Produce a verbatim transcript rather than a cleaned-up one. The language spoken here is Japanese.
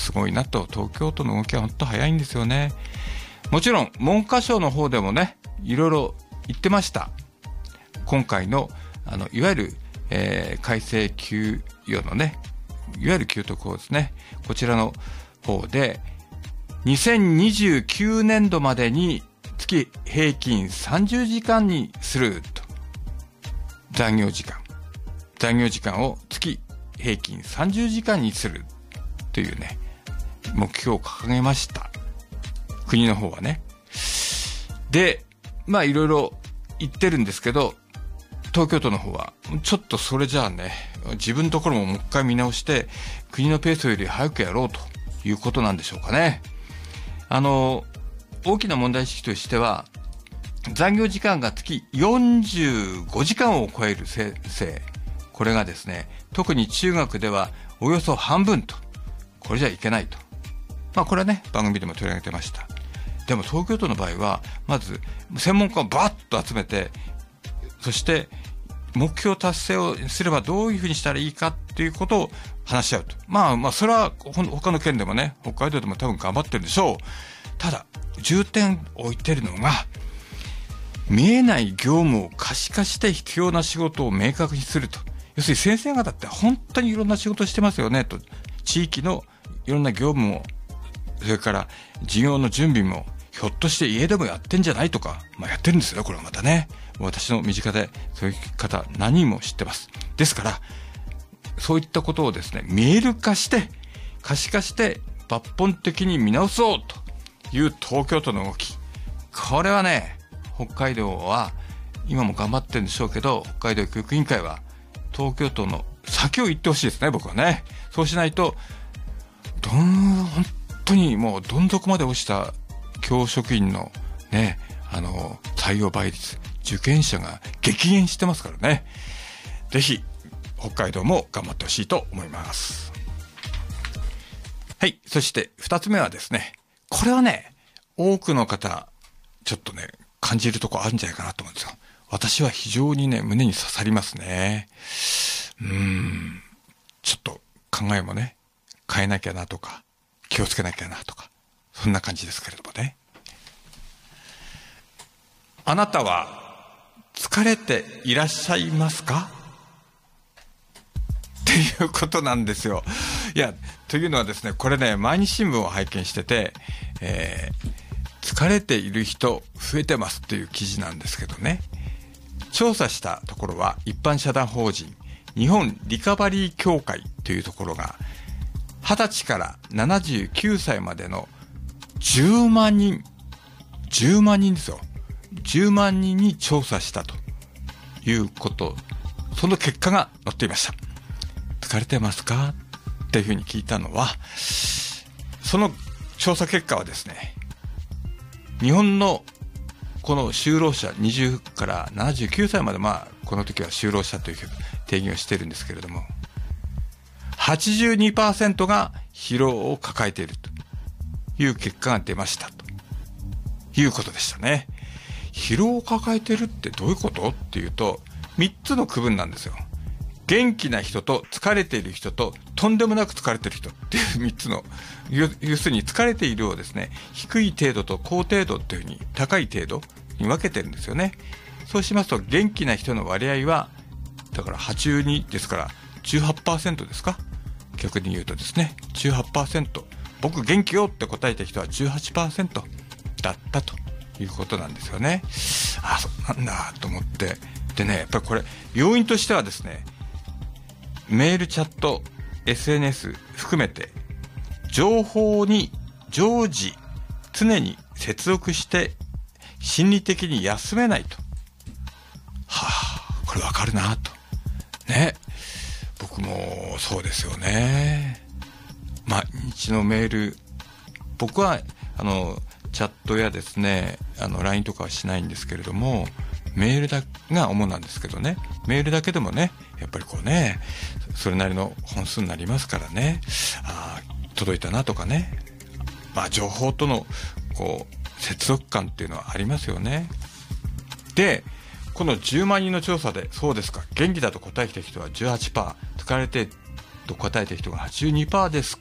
すごいなと。東京都の動きは本当早いんですよね。もちろん文科省の方でもね、いろいろ言ってました。今回のあのいわゆる、えー、改正給与のね、いわゆる給特法ですね、こちらの方でにせんにじゅうきゅうねんどまでに月平均さんじゅうじかんにすると。残業時間残業時間を月平均さんじゅうじかんにするというね、目標を掲げました、国の方はね。で、まあいろいろ言ってるんですけど、東京都の方はちょっとそれじゃあね、自分のところももう一回見直して国のペースより早くやろうということなんでしょうかね。あの大きな問題意識としては、残業時間が月よんじゅうごじかんを超えるせいせい、これがですね、特に中学ではおよそ半分と。これじゃいけないと。まあこれはね、番組でも取り上げてました。でも東京都の場合は、まず専門家をバッと集めて、そして目標達成をすればどういうふうにしたらいいかっていうことを話し合うと。まあまあそれは他の県でもね、北海道でも多分頑張ってるでしょう。ただ重点を置いてるのが、見えない業務を可視化して必要な仕事を明確にすると。要するに先生方って本当にいろんな仕事をしてますよねと。地域のいろんな業務も、それから授業の準備も、ひょっとして家でもやってんじゃないとか、まあやってるんですよ、これはまたね。私の身近でそういう方何人も知ってます。ですからそういったことをですね、見える化して可視化して抜本的に見直そうという東京都の動き、これはね、北海道は今も頑張ってるんでしょうけど、北海道教育委員会は東京都の先を行ってほしいですね、僕はね。そうしないとどん本当にもうどん底まで落ちた教職員のね、あの採用倍率、受験者が激減してますからね。ぜひ北海道も頑張ってほしいと思います。はい、そして二つ目はですね、これはね、多くの方ちょっとね感じるところあるんじゃないかなと思うんですよ。私は非常にね胸に刺さりますね。うーん、ちょっと考えもね変えなきゃなとか、気をつけなきゃなとか、そんな感じですけれどもね。あなたは疲れていらっしゃいますかっていうことなんですよ。いや、というのはですね、これね、毎日新聞を拝見してて、えー、疲れている人増えてますっていう記事なんですけどね、調査したところは一般社団法人日本リカバリー協会というところがはたちからななじゅうきゅうさいまでのじゅうまんにん、じゅうまんにんですよ。じゅうまんにんに調査したということ、その結果が載っていました。疲れてますかっていうふうに聞いたのは、その調査結果はですね、日本のこの就労者にじゅうからななじゅうきゅうさいまで、まあこの時は就労者という定義をしているんですけれども、はちじゅうにパーセント が疲労を抱えているという結果が出ましたということでしたね。疲労を抱えてるってどういうことっていうと、みっつの区分なんですよ。元気な人と疲れている人ととんでもなく疲れている人っていうみっつの、要するに疲れているをですね、低い程度と高程度っていうふうに、高い程度に分けてるんですよね。そうしますと元気な人の割合はだからはちじゅうにですから じゅうはちパーセント ですか。逆に言うとですね じゅうはちパーセント、 僕元気よって答えた人は じゅうはちパーセント だったということなんですよね。あ、そうなんだと思って、でね、やっぱりこれ要因としてはですね、メール、チャット、エスエヌエス 含めて情報に常時常に接続して心理的に休めないと。はあ、これわかるなとね。僕もそうですよね。毎日のメール、僕はあのチャットやですね、あの ライン とかはしないんですけれども、メールだが主なんですけどね、メールだけでもね、やっぱりこうね、それなりの本数になりますからね、あ、届いたなとかね、まあ情報とのこう接続感っていうのはありますよね。で、このじゅうまんにんの調査で、そうですか、元気だと答えた人は じゅうはちパーセント、疲れてと答えた人が はちじゅうにパーセント です